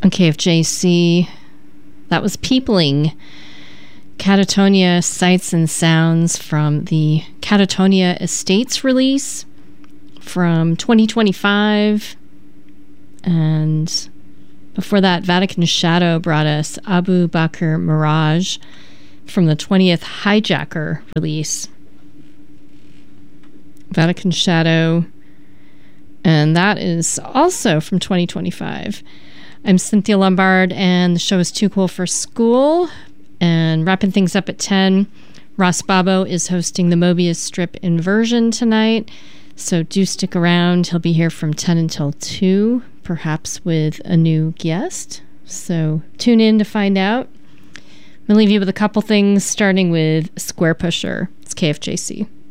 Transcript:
on KFJC. That was Peopling, Catatonia Sights and Sounds from the Catatonia Estates release from 2025. And before that, Vatican Shadow brought us Abu Bakr Mirage from the 20th Hijacker release. Vatican Shadow, and that is also from 2025. I'm Cynthia Lombard, and the show is Too Cool for School. And wrapping things up at 10, Ross Babo is hosting the Mobius Strip Inversion tonight, so do stick around. He'll be here from 10 until 2, perhaps with a new guest. So tune in to find out. I'm going to leave you with a couple things, starting with Square Pusher. It's KFJC.